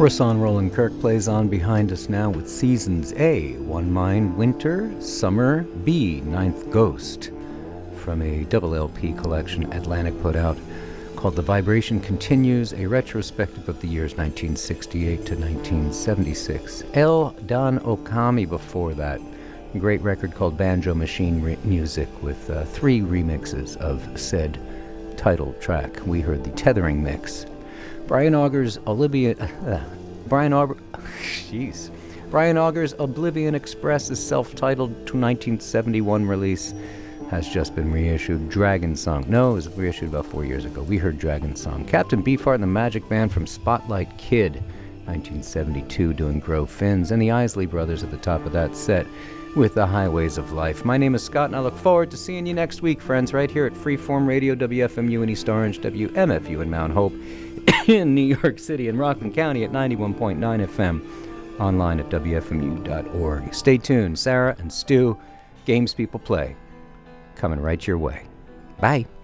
Rahsaan Roland Kirk plays on behind us now with Seasons A, One Mind Winter, Summer, B, Ninth Ghost, from a double LP collection Atlantic put out called The Vibration Continues, a retrospective of the years 1968 to 1976. El Don Okami before that, a great record called Banjo Machine Music with 3 remixes of said title track. We heard the Tethering mix. Brian Auger's Oblivion Express' self-titled 1971 release has just been reissued. Dragon Song. No, it was reissued about 4 years ago. We heard Dragon Song. Captain Beefheart and the Magic Band from Spotlight Kid, 1972, doing Grow Fins, and the Isley Brothers at the top of that set with The Highways of Life. My name is Scott, and I look forward to seeing you next week, friends, right here at Freeform Radio, WFMU in East Orange, WMFU in Mount Hope, in New York City and Rockland County at 91.9 FM, online at WFMU.org. Stay tuned. Sarah and Stu, Games People Play, coming right your way. Bye.